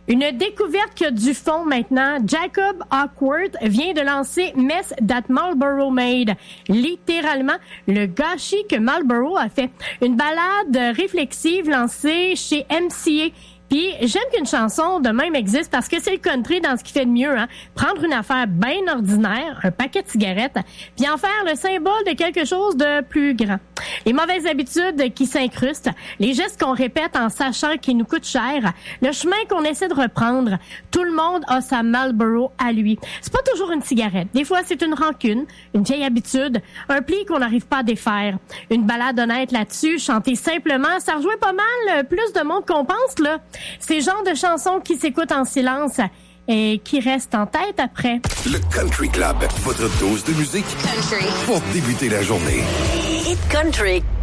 Une découverte qui a du fond maintenant. Jacob Awkward vient de lancer Mess That Marlboro Made. Littéralement, le gâchis que Marlboro a fait. Une balade réflexive lancée chez MCA. Puis j'aime qu'une chanson de même existe parce que c'est le country dans ce qui fait de mieux, hein. Prendre une affaire bien ordinaire, un paquet de cigarettes, puis en faire le symbole de quelque chose de plus grand. Les mauvaises habitudes qui s'incrustent, les gestes qu'on répète en sachant qu'ils nous coûtent cher, le chemin qu'on essaie de reprendre. Tout le monde a sa Marlboro à lui. C'est pas toujours une cigarette. Des fois, c'est une rancune, une vieille habitude, un pli qu'on n'arrive pas à défaire. Une balade honnête là-dessus, chanter simplement, ça rejoint pas mal plus de monde qu'on pense, là. Ces genres de chansons qui s'écoutent en silence et qui restent en tête après. Le Country Club, votre dose de musique Country. pour débuter la journée. Hit Country.